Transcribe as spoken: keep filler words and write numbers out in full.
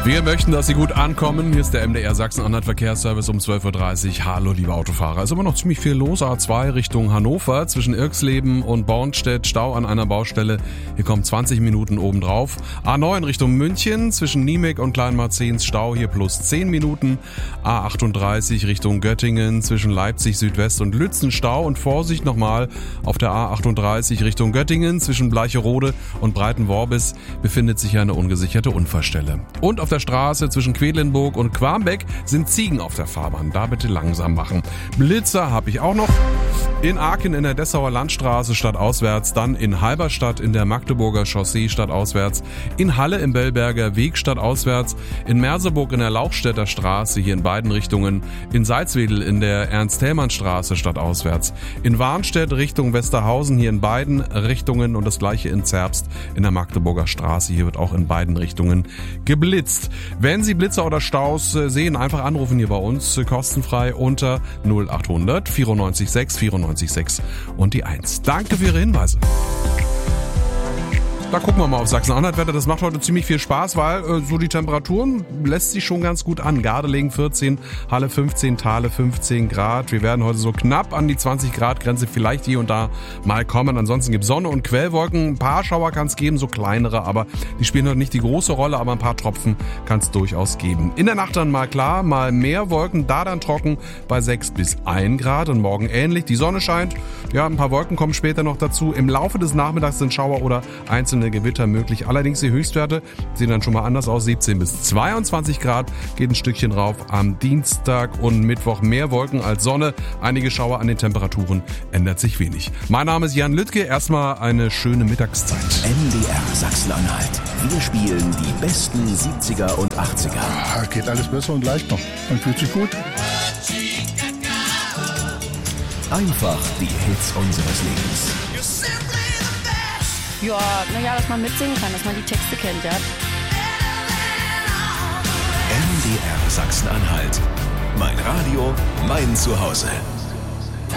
Wir möchten, dass Sie gut ankommen. Hier ist der M D R Sachsen-Anhalt Verkehrsservice um zwölf Uhr dreißig. Hallo, liebe Autofahrer. Es ist immer noch ziemlich viel los. A zwei Richtung Hannover zwischen Irxleben und Bornstedt. Stau an einer Baustelle. Hier kommen zwanzig Minuten obendrauf. A neun Richtung München zwischen Niemek und Kleinmarzens. Stau hier plus zehn Minuten. A achtunddreißig Richtung Göttingen zwischen Leipzig Südwest und Lützen. Stau und Vorsicht nochmal auf der A achtunddreißig Richtung Göttingen zwischen Bleicherode und Breitenworbis befindet sich eine ungesicherte Unfallstelle. Und auf der Straße zwischen Quedlinburg und Quambeck sind Ziegen auf der Fahrbahn. Da bitte langsam machen. Blitzer habe ich auch noch. In Aachen in der Dessauer Landstraße stadtauswärts, dann in Halberstadt in der Magdeburger Chaussee stadtauswärts, in Halle im Bellberger Weg stadtauswärts, in Merseburg in der Lauchstädter Straße hier in beiden Richtungen, in Salzwedel in der Ernst-Thälmann-Straße stadtauswärts, in Warnstedt Richtung Westerhausen hier in beiden Richtungen und das gleiche in Zerbst in der Magdeburger Straße. Hier wird auch in beiden Richtungen geblitzt. Wenn Sie Blitzer oder Staus sehen, einfach anrufen hier bei uns, kostenfrei unter null achthundert vierundneunzig sechs vierundneunzig sechs und die eins. Danke für Ihre Hinweise. Da gucken wir mal auf Sachsen-Anhalt-Wetter. Das macht heute ziemlich viel Spaß, weil äh, so die Temperaturen lässt sich schon ganz gut an. Gardelegen vierzehn, Halle fünfzehn, Thale fünfzehn Grad. Wir werden heute so knapp an die zwanzig Grad Grenze vielleicht hier und da mal kommen. Ansonsten gibt es Sonne und Quellwolken. Ein paar Schauer kann es geben, so kleinere, aber die spielen heute nicht die große Rolle, aber ein paar Tropfen kann es durchaus geben. In der Nacht dann mal klar, mal mehr Wolken, da dann trocken bei sechs bis ein Grad und morgen ähnlich. Die Sonne scheint, ja, ein paar Wolken kommen später noch dazu. Im Laufe des Nachmittags sind Schauer oder einzelne Gewitter möglich. Allerdings die Höchstwerte sehen dann schon mal anders aus. siebzehn bis zweiundzwanzig Grad geht ein Stückchen rauf. Am Dienstag und Mittwoch mehr Wolken als Sonne. Einige Schauer, an den Temperaturen ändert sich wenig. Mein Name ist Jan Lüttke. Erstmal eine schöne Mittagszeit. M D R Sachsen-Anhalt. Wir spielen die besten siebziger und achtziger. Ah, geht alles besser und leicht noch. Man fühlt sich gut. Einfach die Hits unseres Lebens. Ja, naja, dass man mitsingen kann, dass man die Texte kennt, ja. M D R Sachsen-Anhalt. Mein Radio, mein Zuhause.